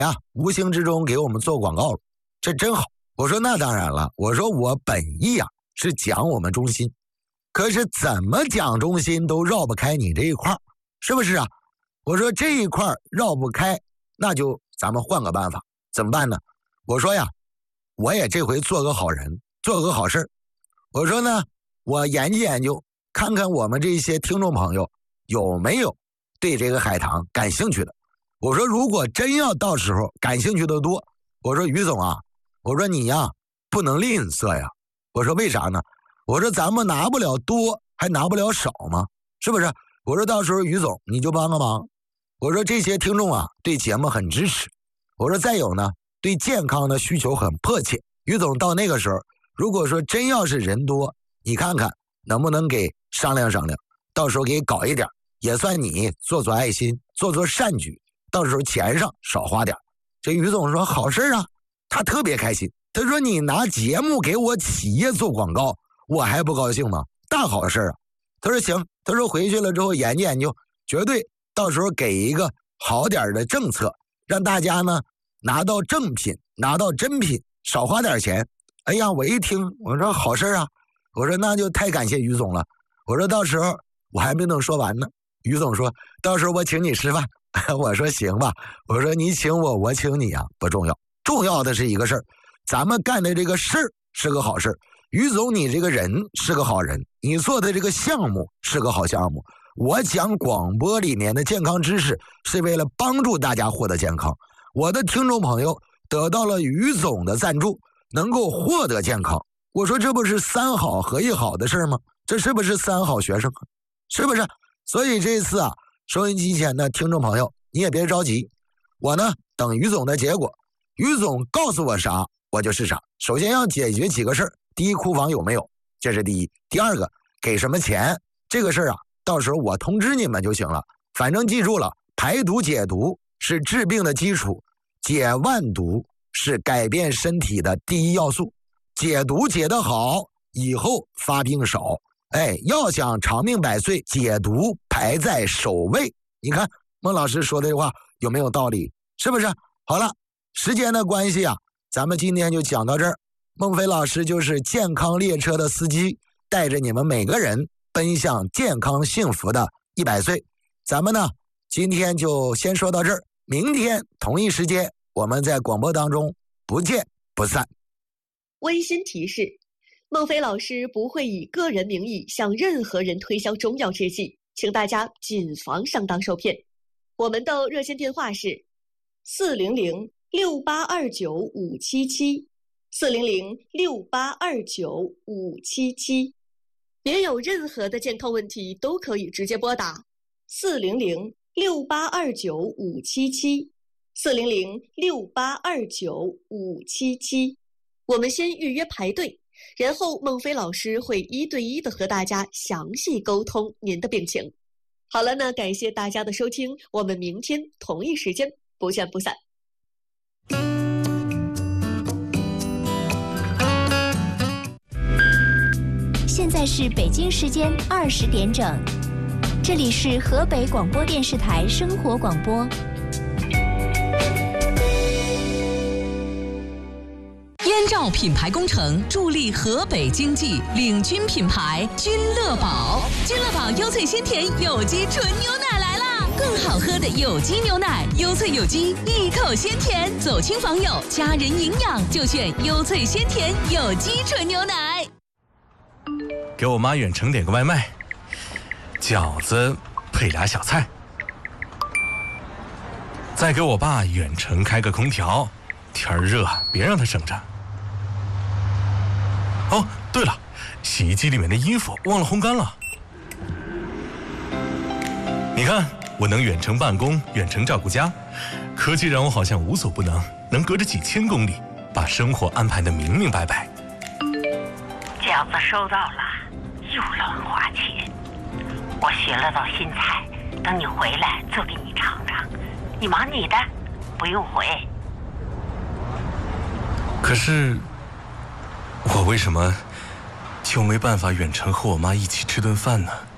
呀，无形之中给我们做广告了，这真好。我说那当然了，我说我本意啊是讲我们中心，可是怎么讲中心都绕不开你这一块，是不是啊？我说这一块绕不开，那就咱们换个办法，怎么办呢？我说呀，我也这回做个好人，做个好事。我说呢，我研究研究，看看我们这些听众朋友有没有对这个海棠感兴趣的。我说如果真要到时候感兴趣的多，我说于总啊，我说你呀不能吝啬呀。我说为啥呢？我说咱们拿不了多，还拿不了少吗？是不是？我说到时候于总你就帮个忙。我说这些听众啊对节目很支持。我说再有呢，对健康的需求很迫切。于总到那个时候，如果说真要是人多，你看看能不能给商量商量，到时候给搞一点，也算你做做爱心，做做善举，到时候钱上少花点。这于总说好事啊，他特别开心。他说你拿节目给我企业做广告，我还不高兴吗？大好事啊。他说行，他说回去了之后研究研究，绝对到时候给一个好点的政策，让大家呢拿到正品，拿到真品，少花点钱。哎呀，我一听我说好事啊，我说那就太感谢于总了。我说到时候我还没能说完呢，于总说到时候我请你吃饭。我说行吧，我说你请我，我请你啊，不重要，重要的是一个事儿，咱们干的这个事儿是个好事儿。于总你这个人是个好人，你做的这个项目是个好项目。我讲广播里面的健康知识是为了帮助大家获得健康，我的听众朋友得到了于总的赞助，能够获得健康。我说这不是三好合一好的事吗？这是不是三好学生？是不是？所以这次啊，收音机前的听众朋友你也别着急，我呢等于总的结果，于总告诉我啥我就是啥。首先要解决几个事儿，第一，库房有没有，这是第一。第二个，给什么钱，这个事儿啊到时候我通知你们就行了。反正记住了，排毒解毒是治病的基础，解万毒是改变身体的第一要素。解毒解得好，以后发病少。哎，要想长命百岁，解毒排在首位。你看孟老师说的话有没有道理？是不是？好了，时间的关系啊，咱们今天就讲到这儿。孟非老师就是健康列车的司机，带着你们每个人奔向健康幸福的100岁。咱们呢今天就先说到这儿，明天同一时间我们在广播当中不见不散。 温馨提示，孟非老师不会以个人名义向任何人推销中药制剂，请大家谨防上当受骗。我们的热线电话是400-6829-577，400-6829-577。您有任何的健康问题都可以直接拨打400-6829-577，400-6829-577。我们先预约排队，然后孟非老师会1对1的和大家详细沟通您的病情。好了，那感谢大家的收听，我们明天同一时间不见不散。 现在是北京时间20点整，这里是河北广播电视台生活广播。 燕赵品牌工程助力河北经济，领军品牌君乐宝。君乐宝优萃鲜甜有机纯牛奶来啦！更好喝的有机牛奶，优萃有机，一口鲜甜，走亲访友，家人营养就选优萃鲜甜有机纯牛奶。 给我妈远程点个外卖，饺子配俩小菜。再给我爸远程开个空调，天儿热，别让他省着。哦，对了，洗衣机里面的衣服忘了烘干了。你看，我能远程办公，远程照顾家，科技让我好像无所不能，能隔着几千公里把生活安排得明明白白。 饺子收到了，又乱花钱。我学了道新菜，等你回来做给你尝尝。你忙你的，不用回。 可是，我为什么就没办法远程和我妈一起吃顿饭呢？